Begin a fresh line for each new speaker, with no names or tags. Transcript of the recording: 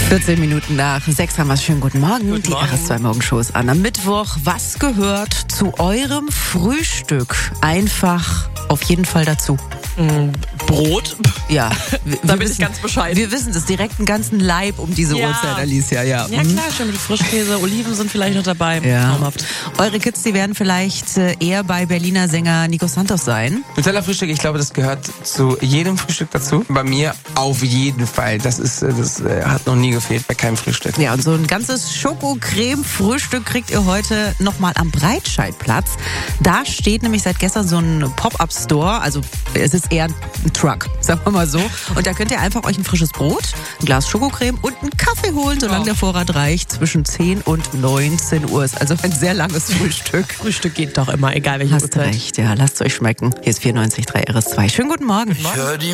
14 Minuten nach 6 haben wir schönen guten Morgen.
Guten Morgen.
Die RS2-Morgenshows an. Am Mittwoch, was gehört zu eurem Frühstück? Einfach auf jeden Fall dazu.
Brot?
Ja,
Da bin ich ganz bescheiden.
Wir wissen das, direkt einen ganzen Leib um diese
Ja.
Uhrzeit, Alicia. Ja,
Ja klar, schön mit Frischkäse, Oliven sind vielleicht noch dabei.
Ja.
Traumhaft.
Eure Kids, die werden vielleicht eher bei Berliner Sänger Nico Santos sein.
Nutella-Frühstück, ich glaube, das gehört zu jedem Frühstück dazu. Bei mir auf jeden Fall. Das hat noch nie gefehlt bei keinem Frühstück.
Ja, und so ein ganzes Schoko-Creme-Frühstück kriegt ihr heute nochmal am Breitscheidplatz. Da steht nämlich seit gestern so ein Pop-Up-Store, also es ist eher ein Truck, sagen wir mal so. Und da könnt ihr einfach euch ein frisches Brot, ein Glas Schokocreme und einen Kaffee holen, solange der Vorrat reicht. Zwischen 10 und 19 Uhr ist also ein sehr langes Frühstück.
Frühstück geht doch immer, egal welche
Hast
Uhrzeit.
recht, ja, lasst es euch schmecken. Hier ist 94.3 RS2. Schönen guten Morgen.
Ich hör die